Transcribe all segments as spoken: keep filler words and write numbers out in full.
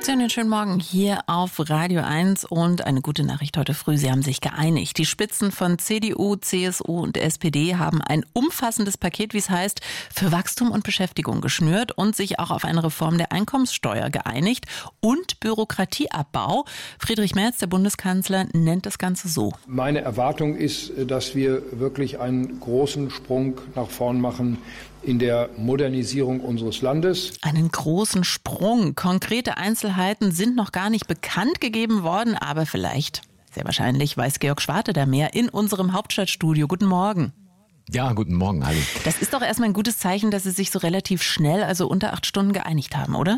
Sie einen schönen Morgen hier auf Radio eins und eine gute Nachricht heute früh. Sie haben sich geeinigt. Die Spitzen von C D U, C S U und S P D haben ein umfassendes Paket, wie es heißt, für Wachstum und Beschäftigung geschnürt und sich auch auf eine Reform der Einkommenssteuer geeinigt und Bürokratieabbau. Friedrich Merz, der Bundeskanzler, nennt das Ganze so. Meine Erwartung ist, dass wir wirklich einen großen Sprung nach vorn machen in der Modernisierung unseres Landes. Einen großen Sprung. Konkrete Einzelheiten sind noch gar nicht bekannt gegeben worden, aber vielleicht, sehr wahrscheinlich, weiß Georg Schwarte da mehr in unserem Hauptstadtstudio. Guten Morgen. Ja, guten Morgen, hallo. Das ist doch erstmal ein gutes Zeichen, dass Sie sich so relativ schnell, also unter acht Stunden geeinigt haben, oder?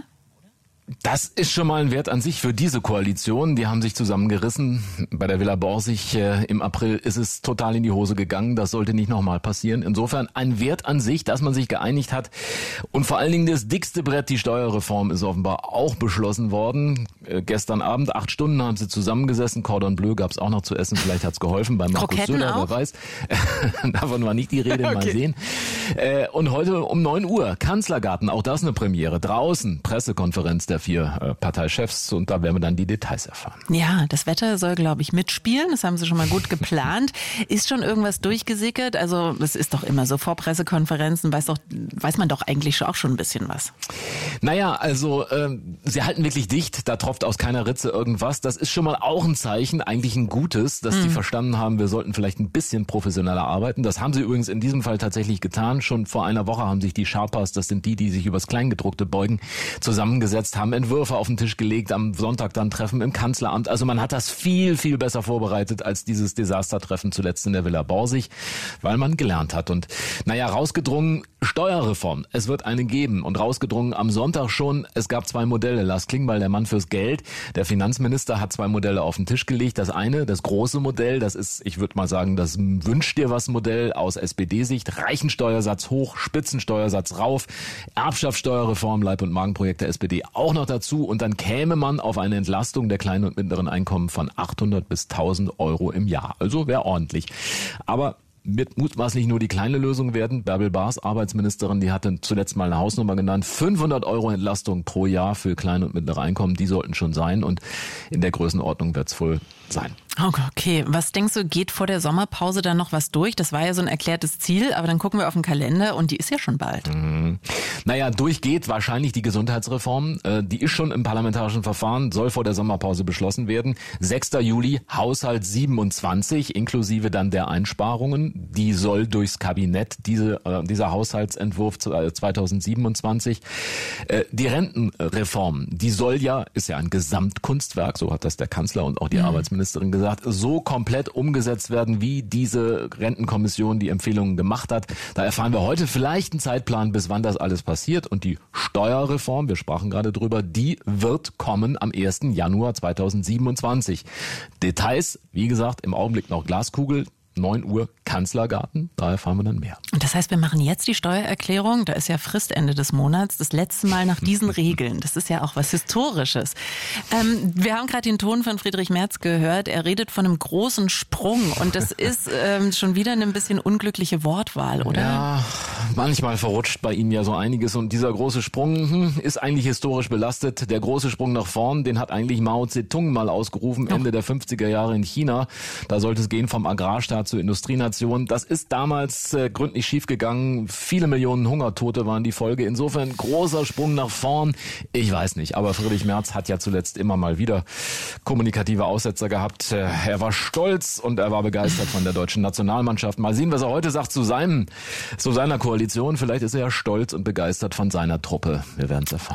Das ist schon mal ein Wert an sich für diese Koalition. Die haben sich zusammengerissen. Bei der Villa Borsig äh, im April ist es total in die Hose gegangen. Das sollte nicht nochmal passieren. Insofern ein Wert an sich, dass man sich geeinigt hat. Und vor allen Dingen das dickste Brett, die Steuerreform, ist offenbar auch beschlossen worden. Äh, gestern Abend, acht Stunden haben sie zusammengesessen. Cordon Bleu gab es auch noch zu essen. Vielleicht hat's geholfen bei Markus Kroketten Söder, auch? wer weiß. Davon war nicht die Rede, okay. Mal sehen. Äh, und heute um neun Uhr, Kanzlergarten, auch das eine Premiere. Draußen, Pressekonferenz der vier äh, Parteichefs und da werden wir dann die Details erfahren. Ja, das Wetter soll, glaube ich, mitspielen. Das haben Sie schon mal gut geplant. Ist schon irgendwas durchgesickert? Also das ist doch immer so, vor Pressekonferenzen weiß, doch, weiß man doch eigentlich auch schon ein bisschen was. Naja, also äh, sie halten wirklich dicht, da tropft aus keiner Ritze irgendwas. Das ist schon mal auch ein Zeichen, eigentlich ein gutes, dass mhm. die verstanden haben, wir sollten vielleicht ein bisschen professioneller arbeiten. Das haben sie übrigens in diesem Fall tatsächlich getan. Schon vor einer Woche haben sich die Sharpers, das sind die, die sich übers Kleingedruckte beugen, zusammengesetzt, haben Entwürfe auf den Tisch gelegt, am Sonntag dann Treffen im Kanzleramt. Also man hat das viel, viel besser vorbereitet als dieses Desastertreffen zuletzt in der Villa Borsig, weil man gelernt hat. Und naja, rausgedrungen, Steuerreform, es wird eine geben. Und rausgedrungen am Sonntag schon, es gab zwei Modelle. Lars Klingbeil, der Mann fürs Geld, der Finanzminister, hat zwei Modelle auf den Tisch gelegt. Das eine, das große Modell, das ist, ich würde mal sagen, das Wünsch dir was Modell aus S P D-Sicht. Reichensteuersatz hoch, Spitzensteuersatz rauf, Erbschaftssteuerreform, Leib- und Magenprojekt der S P D auch noch dazu. Und dann käme man auf eine Entlastung der kleinen und mittleren Einkommen von achthundert bis tausend Euro im Jahr. Also wäre ordentlich. Aber wird mutmaßlich nur die kleine Lösung werden. Bärbel Baas, Arbeitsministerin, die hatte zuletzt mal eine Hausnummer genannt. fünfhundert Euro Entlastung pro Jahr für kleine und mittlere Einkommen, die sollten schon sein. Und in der Größenordnung wird es wohl sein. Okay, was denkst du, geht vor der Sommerpause dann noch was durch? Das war ja so ein erklärtes Ziel, aber dann gucken wir auf den Kalender und die ist ja schon bald. Mhm. Naja, durchgeht wahrscheinlich die Gesundheitsreform. Die ist schon im parlamentarischen Verfahren, soll vor der Sommerpause beschlossen werden. sechster Juli, Haushalt siebenundzwanzig, inklusive dann der Einsparungen. Die soll durchs Kabinett, diese, dieser Haushaltsentwurf zweitausendsiebenundzwanzig. Die Rentenreform, die soll ja, ist ja ein Gesamtkunstwerk, so hat das der Kanzler und auch die mhm. Arbeitsministerin gesagt, so komplett umgesetzt werden, wie diese Rentenkommission die Empfehlungen gemacht hat. Da erfahren wir heute vielleicht einen Zeitplan, bis wann das alles passiert. Und die Steuerreform, wir sprachen gerade drüber, die wird kommen am ersten Januar zweitausendsiebenundzwanzig. Details, wie gesagt, im Augenblick noch Glaskugel. neun Uhr Kanzlergarten, da erfahren wir dann mehr. Und das heißt, wir machen jetzt die Steuererklärung, da ist ja Fristende des Monats, das letzte Mal nach diesen Regeln. Das ist ja auch was Historisches. Ähm, wir haben gerade den Ton von Friedrich Merz gehört, er redet von einem großen Sprung und das ist ähm, schon wieder eine ein bisschen unglückliche Wortwahl, oder? Ja, manchmal verrutscht bei Ihnen ja so einiges und dieser große Sprung hm, ist eigentlich historisch belastet. Der große Sprung nach vorn, den hat eigentlich Mao Zedong mal ausgerufen, Ende oh. der fünfziger Jahre in China. Da sollte es gehen vom Agrarstaat zur Industrienation. Das ist damals äh, gründlich schiefgegangen. Viele Millionen Hungertote waren die Folge. Insofern großer Sprung nach vorn. Ich weiß nicht, aber Friedrich Merz hat ja zuletzt immer mal wieder kommunikative Aussetzer gehabt. Äh, er war stolz und er war begeistert von der deutschen Nationalmannschaft. Mal sehen, was er heute sagt zu seinem, zu seiner Koalition. Vielleicht ist er ja stolz und begeistert von seiner Truppe. Wir werden es erfahren.